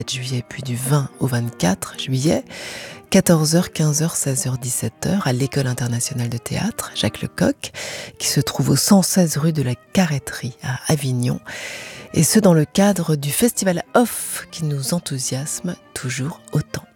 juillet, puis du 20 au 24 juillet, 14h, 15h, 16h, 17h, à l'École internationale de théâtre, Jacques Lecoq, qui se trouve au 116 rue de la Carretterie à Avignon, et ce dans le cadre du Festival Off qui nous enthousiasme toujours autant.